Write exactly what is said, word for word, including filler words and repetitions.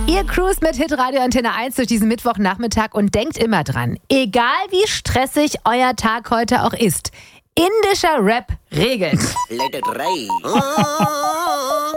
Ihr cruist mit Hitradio Antenne eins durch diesen Mittwochnachmittag und denkt immer dran, egal wie stressig euer Tag heute auch ist, indischer Rap regelt. Let it rain.